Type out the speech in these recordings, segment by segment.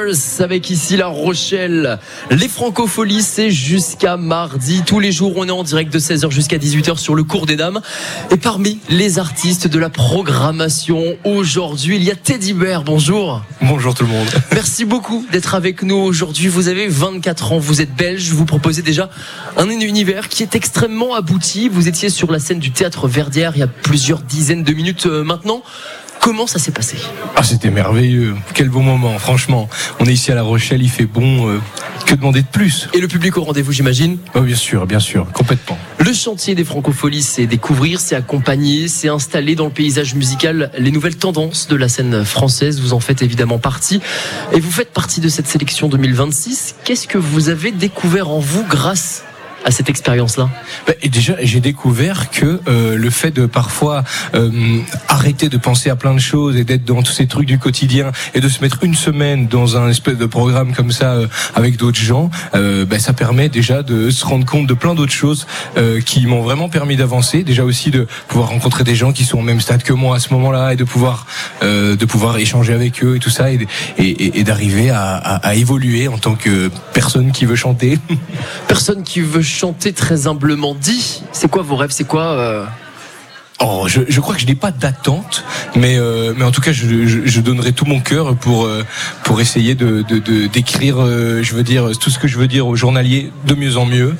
Brothers avec ici La Rochelle. Les Francopholies, c'est jusqu'à mardi. Tous les jours, on est en direct de 16h jusqu'à 18h sur le Cours des Dames. Et parmi les artistes de la programmation, aujourd'hui, il y a Teddy Bear. Bonjour. Bonjour tout le monde. Merci beaucoup d'être avec nous aujourd'hui. Vous avez 24 ans, vous êtes belge. Vous proposez déjà un univers qui est extrêmement abouti. Vous étiez sur la scène du Théâtre Verdière il y a plusieurs dizaines de minutes maintenant. Comment ça s'est passé ? Ah, c'était merveilleux. Quel beau moment, franchement. On est ici à La Rochelle, il fait bon. Que demander de plus ? Et le public au rendez-vous, j'imagine ? Oh, bien sûr, complètement. Le chantier des Francopholies, c'est découvrir, c'est accompagner, c'est installer dans le paysage musical les nouvelles tendances de la scène française. Vous en faites évidemment partie. Et vous faites partie de cette sélection 2026. Qu'est-ce que vous avez découvert en vous grâce à cette expérience-là ? Et déjà, j'ai découvert que le fait de parfois arrêter de penser à plein de choses et d'être dans tous ces trucs du quotidien et de se mettre une semaine dans un espèce de programme comme ça avec d'autres gens, ça permet déjà de se rendre compte de plein d'autres choses qui m'ont vraiment permis d'avancer. Déjà aussi de pouvoir rencontrer des gens qui sont au même stade que moi à ce moment-là et de pouvoir échanger avec eux et tout ça et d'arriver à évoluer en tant que personne qui veut chanter. Personne qui veut chanter, très humblement dit. C'est quoi vos rêves ? C'est quoi Oh, je crois que je n'ai pas d'attente, mais en tout cas, je donnerai tout mon cœur pour essayer de d'écrire, je veux dire, tout ce que je veux dire aux journaliers de mieux en mieux,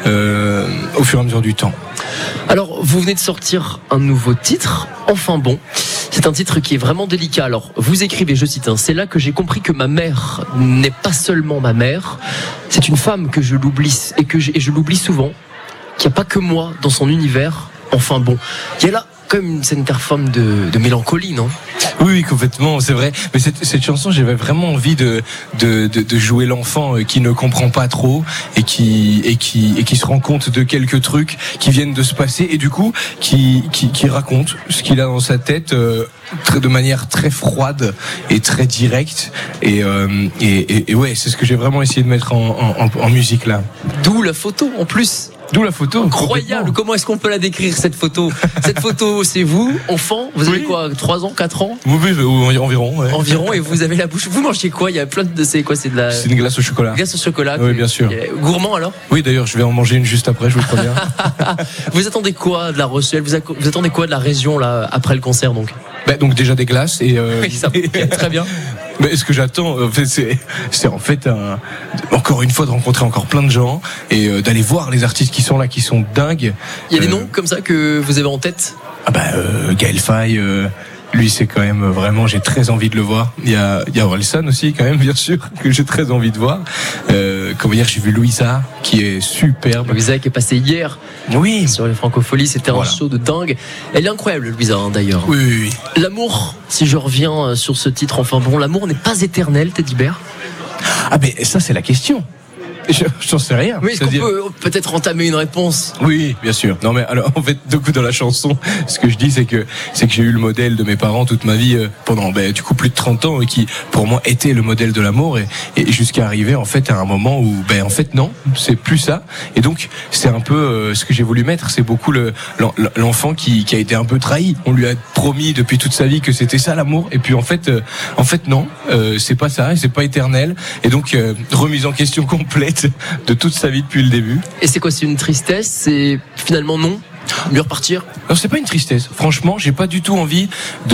au fur et à mesure du temps. Alors, vous venez de sortir un nouveau titre, Enfin bon. C'est un titre qui est vraiment délicat. Alors, vous écrivez, je cite, c'est là que j'ai compris que ma mère n'est pas seulement ma mère. C'est une femme que je l'oublie et je l'oublie souvent. Qu'il n'y a pas que moi dans son univers. Enfin bon. Il y a là comme une certaine forme de mélancolie, non ? Oui, complètement, c'est vrai. Mais cette chanson, j'avais vraiment envie de jouer l'enfant qui ne comprend pas trop et qui se rend compte de quelques trucs qui viennent de se passer et du coup qui raconte ce qu'il a dans sa tête de manière très froide et très directe et ouais, c'est ce que j'ai vraiment essayé de mettre en musique là. D'où la photo en plus. D'où la photo. Incroyable. Comment est-ce qu'on peut la décrire, cette photo ? Cette photo, c'est vous, enfant. Vous avez quoi, 3 ans, 4 ans ? Oui, environ. Ouais. Environ, et vous avez la bouche. Vous mangez quoi ? Il y a plein de. C'est quoi ? C'est une glace au chocolat. Glace au chocolat. Oui, bien sûr. Gourmand alors ? Oui, d'ailleurs, je vais en manger une juste après, je vous préviens. Vous attendez quoi de La Rochelle ? Vous attendez quoi de la région, là, après le concert, donc ? Donc déjà des glaces et. Oui, ça va très bien. Mais ce que j'attends, en fait, c'est en fait encore une fois de rencontrer encore plein de gens et d'aller voir les artistes qui sont là, qui sont dingues. Il y a des noms comme ça que vous avez en tête ? Gaël Faye. Lui, c'est quand même vraiment, j'ai très envie de le voir. Il y a Orelsan aussi, quand même, bien sûr, que j'ai très envie de voir. J'ai vu Louisa, qui est superbe. Louisa qui est passée hier. Oui. Sur les Francopholies, c'était un show de dingue. Elle est incroyable, Louisa, d'ailleurs. Oui. L'amour, si je reviens sur ce titre, enfin bon, l'amour n'est pas éternel, Teddy Bear. Ah, mais ça, c'est la question. J'en sais rien. Oui, est-ce qu'on peut peut-être entamer une réponse ? Oui, bien sûr. Non, mais alors, en fait, dans la chanson, ce que je dis, c'est que j'ai eu le modèle de mes parents toute ma vie pendant, plus de 30 ans, et qui, pour moi, était le modèle de l'amour, et jusqu'à arriver, en fait, à un moment où, en fait, non, c'est plus ça. Et donc, c'est un peu ce que j'ai voulu mettre, c'est beaucoup l'enfant qui a été un peu trahi. On lui a promis depuis toute sa vie que c'était ça l'amour, et puis en fait, non, c'est pas ça, et c'est pas éternel. Et donc, remise en question complète de toute sa vie depuis le début. Et c'est quoi ? C'est une tristesse ? C'est finalement non ? Mieux repartir ? Alors c'est pas une tristesse. Franchement, j'ai pas du tout envie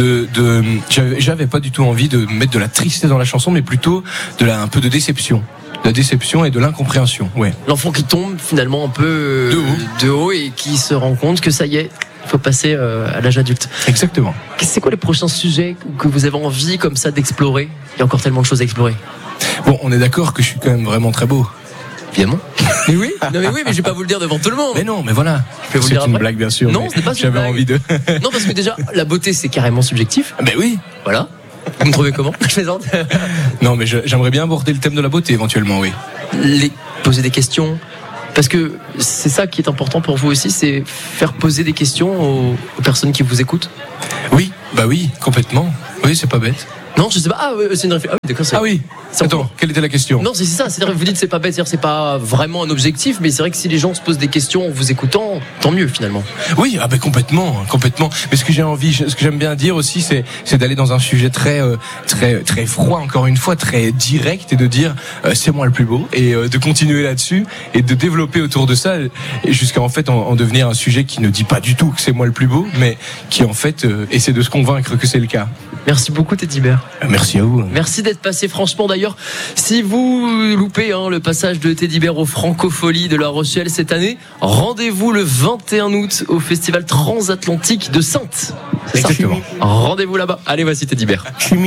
j'avais pas du tout envie de mettre de la tristesse dans la chanson, mais plutôt un peu de déception. De la déception et de l'incompréhension. Ouais. L'enfant qui tombe finalement un peu de haut et qui se rend compte que ça y est, il faut passer à l'âge adulte. Exactement. C'est quoi les prochains sujets que vous avez envie comme ça d'explorer ? Il y a encore tellement de choses à explorer. Bon, on est d'accord que je suis quand même vraiment très beau. Évidemment. Mais oui, mais je vais pas vous le dire devant tout le monde. Mais non, mais voilà. Je vais vous le dire après. C'est une blague, bien sûr. Non, c'est pas une blague. J'avais envie de. Non, parce que déjà, la beauté, c'est carrément subjectif. Mais oui. Voilà. Vous me trouvez comment ? Je plaisante. Non, mais j'aimerais bien aborder le thème de la beauté, éventuellement, oui. Poser des questions. Parce que c'est ça qui est important pour vous aussi, c'est faire poser des questions aux personnes qui vous écoutent. Oui, complètement. Oui, c'est pas bête. Non, je sais pas. Ah, c'est une réflexion. Ah oui, d'accord. Ah oui. Attends, quelle était la question? Non, c'est ça. C'est-à-dire que vous dites c'est pas bête, c'est-à-dire c'est pas vraiment un objectif, mais c'est vrai que si les gens se posent des questions en vous écoutant, tant mieux finalement. Oui, ah ben complètement. Mais ce que j'aime bien dire aussi, c'est d'aller dans un sujet très froid, encore une fois, très direct, et de dire c'est moi le plus beau, et de continuer là-dessus et de développer autour de ça, et jusqu'à en fait en devenir un sujet qui ne dit pas du tout que c'est moi le plus beau, mais qui en fait essaie de se convaincre que c'est le cas. Merci beaucoup Teddy Bear. Merci à vous. Merci d'être passé. Franchement, d'ailleurs, si vous loupez le passage de Teddy Bear au Francophonie de La Rochelle cette année, rendez-vous le 21 août au Festival Transatlantique de Saintes. Exactement. Rendez-vous là-bas. Allez, voici Teddy Bear.